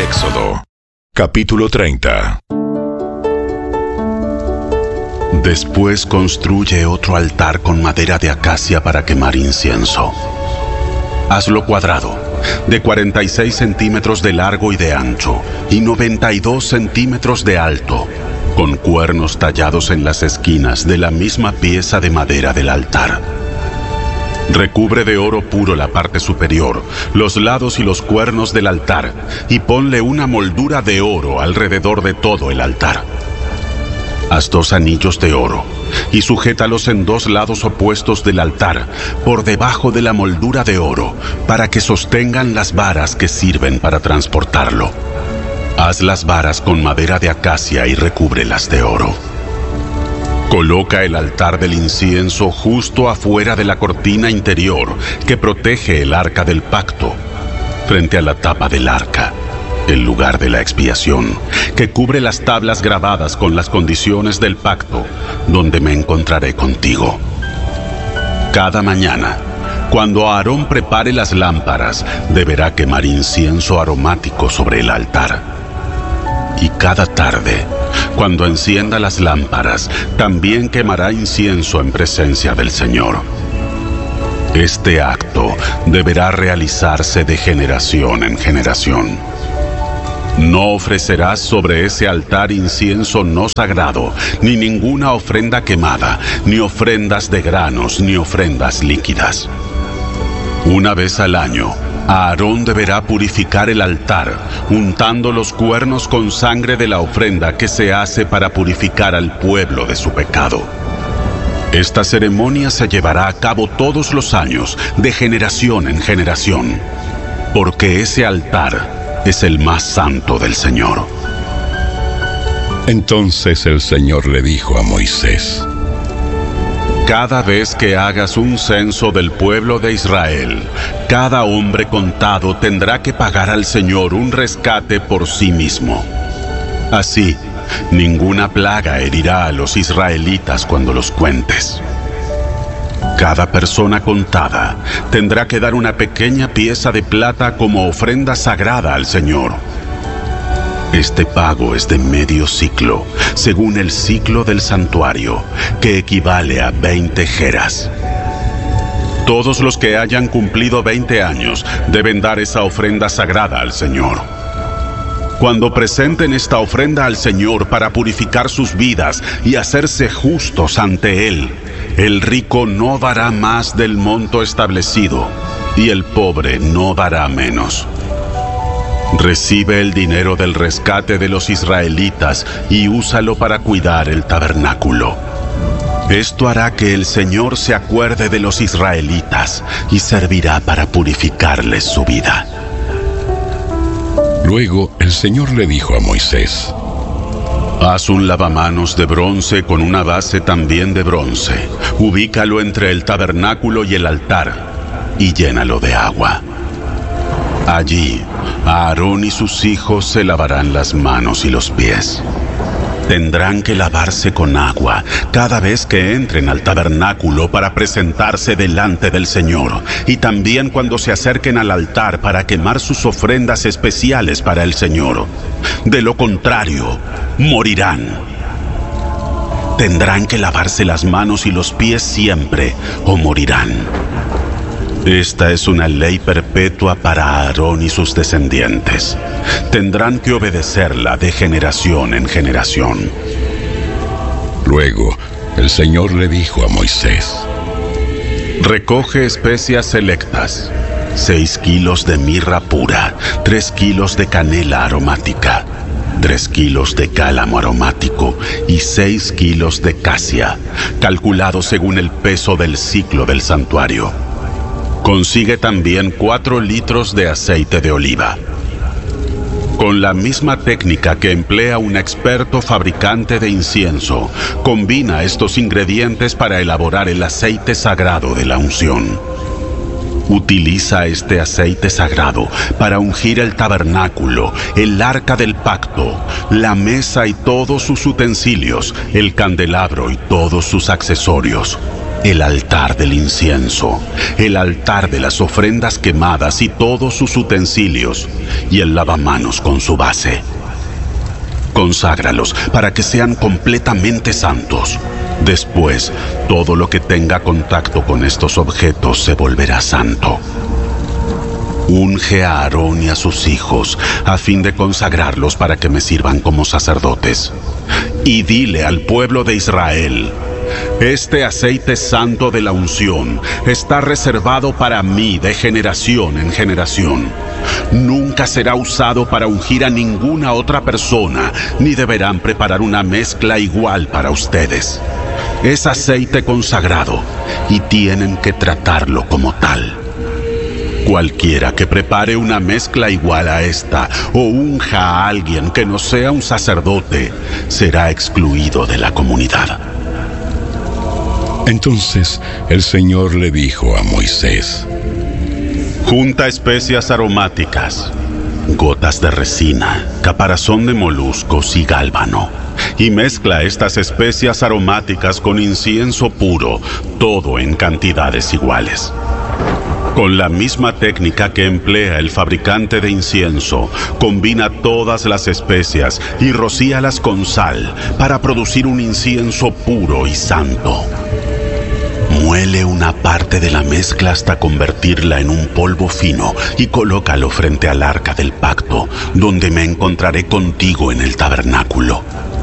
Éxodo, capítulo 30. Después construye otro altar con madera de acacia para quemar incienso. Hazlo cuadrado, de 46 centímetros de largo y de ancho, y 92 centímetros de alto, con cuernos tallados en las esquinas de la misma pieza de madera del altar. Recubre de oro puro la parte superior, los lados y los cuernos del altar, y ponle una moldura de oro alrededor de todo el altar. Haz 2 anillos de oro, y sujétalos en 2 lados opuestos del altar, por debajo de la moldura de oro, para que sostengan las varas que sirven para transportarlo. Haz las varas con madera de acacia y recúbrelas de oro. Coloca el altar del incienso justo afuera de la cortina interior que protege el arca del pacto, frente a la tapa del arca, el lugar de la expiación, que cubre las tablas grabadas con las condiciones del pacto, donde me encontraré contigo. Cada mañana, cuando Aarón prepare las lámparas, deberá quemar incienso aromático sobre el altar. Y cada tarde, cuando encienda las lámparas, también quemará incienso en presencia del Señor. Este acto deberá realizarse de generación en generación. No ofrecerás sobre ese altar incienso no sagrado, ni ninguna ofrenda quemada, ni ofrendas de granos, ni ofrendas líquidas. Una vez al año, Aarón deberá purificar el altar, untando los cuernos con sangre de la ofrenda que se hace para purificar al pueblo de su pecado. Esta ceremonia se llevará a cabo todos los años, de generación en generación, porque ese altar es el más santo del Señor. Entonces el Señor le dijo a Moisés: Cada vez que hagas un censo del pueblo de Israel, cada hombre contado tendrá que pagar al Señor un rescate por sí mismo. Así, ninguna plaga herirá a los israelitas cuando los cuentes. Cada persona contada tendrá que dar una pequeña pieza de plata como ofrenda sagrada al Señor. Este pago es de medio ciclo, según el ciclo del santuario, que equivale a 20 geras. Todos los que hayan cumplido 20 años deben dar esa ofrenda sagrada al Señor. Cuando presenten esta ofrenda al Señor para purificar sus vidas y hacerse justos ante Él, el rico no dará más del monto establecido, y el pobre no dará menos. Recibe el dinero del rescate de los israelitas y úsalo para cuidar el tabernáculo. Esto hará que el Señor se acuerde de los israelitas y servirá para purificarles su vida. Luego el Señor le dijo a Moisés: Haz un lavamanos de bronce con una base también de bronce. Ubícalo entre el tabernáculo y el altar y llénalo de agua. Allí, Aarón y sus hijos se lavarán las manos y los pies. Tendrán que lavarse con agua cada vez que entren al tabernáculo para presentarse delante del Señor, y también cuando se acerquen al altar para quemar sus ofrendas especiales para el Señor. De lo contrario, morirán. Tendrán que lavarse las manos y los pies siempre, o morirán. Esta es una ley perpetua para Aarón y sus descendientes. Tendrán que obedecerla de generación en generación. Luego, el Señor le dijo a Moisés: Recoge especias selectas, 6 kilos de mirra pura, 3 kilos de canela aromática, 3 kilos de cálamo aromático y 6 kilos de casia, calculado según el peso del ciclo del santuario. Consigue también 4 litros de aceite de oliva. Con la misma técnica que emplea un experto fabricante de incienso, combina estos ingredientes para elaborar el aceite sagrado de la unción. Utiliza este aceite sagrado para ungir el tabernáculo, el arca del pacto, la mesa y todos sus utensilios, el candelabro y todos sus accesorios, el altar del incienso, el altar de las ofrendas quemadas y todos sus utensilios, y el lavamanos con su base. Conságralos para que sean completamente santos. Después, todo lo que tenga contacto con estos objetos se volverá santo. Unge a Aarón y a sus hijos a fin de consagrarlos para que me sirvan como sacerdotes. Y dile al pueblo de Israel: este aceite santo de la unción está reservado para mí de generación en generación. Nunca será usado para ungir a ninguna otra persona, ni deberán preparar una mezcla igual para ustedes. Es aceite consagrado y tienen que tratarlo como tal. Cualquiera que prepare una mezcla igual a esta o unja a alguien que no sea un sacerdote será excluido de la comunidad. Entonces el Señor le dijo a Moisés: junta especias aromáticas, gotas de resina, caparazón de moluscos y gálbano, y mezcla estas especias aromáticas con incienso puro, todo en cantidades iguales. Con la misma técnica que emplea el fabricante de incienso, combina todas las especias y rocíalas con sal para producir un incienso puro y santo. Muele una parte de la mezcla hasta convertirla en un polvo fino y colócalo frente al arca del pacto, donde me encontraré contigo en el tabernáculo.